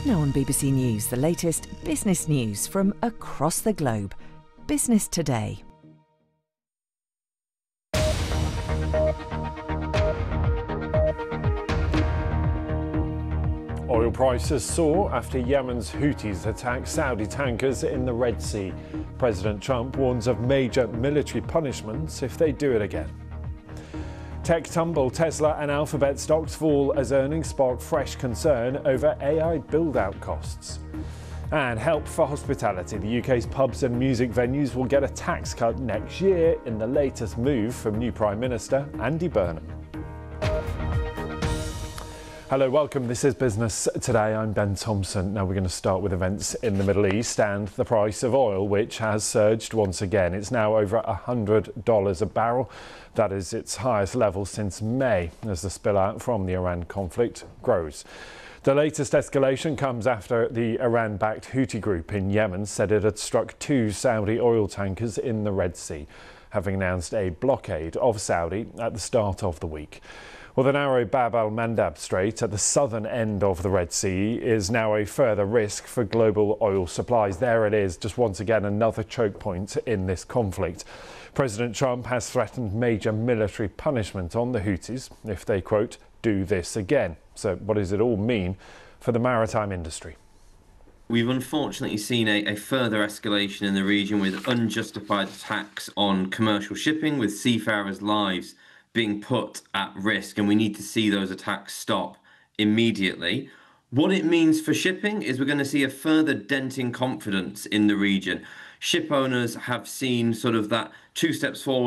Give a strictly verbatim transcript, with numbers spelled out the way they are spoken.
Now on B B C News, the latest business news from across the globe. Business Today. Oil prices soar after Yemen's Houthis attack Saudi tankers in the Red Sea. President Trump warns of major military punishments if they do it again. Tech tumble, Tesla and Alphabet stocks fall as earnings spark fresh concern over A I build-out costs. And help for hospitality. The U K's pubs and music venues will get a tax cut next year in the latest move from new Prime Minister Andy Burnham. Hello, welcome. This is Business Today. I'm Ben Thompson. Now we're going to start with events in the Middle East and the price of oil, which has surged once again. It's now over one hundred dollars a barrel. That is its highest level since May, as the spillout from the Iran conflict grows. The latest escalation comes after the Iran-backed Houthi group in Yemen said it had struck two Saudi oil tankers in the Red Sea, having announced a blockade of Saudi at the start of the week. Well, the narrow Bab al-Mandab Strait at the southern end of the Red Sea is now a further risk for global oil supplies. There it is, just once again another choke point in this conflict. President Trump has threatened major military punishment on the Houthis if they, quote, do this again. So what does it all mean for the maritime industry? We've unfortunately seen a, a further escalation in the region with unjustified attacks on commercial shipping, with seafarers' lives being put at risk, and we need to see those attacks stop immediately. What it means for shipping is we're going to see a further dent in confidence in the region. Ship owners have seen sort of that two steps forward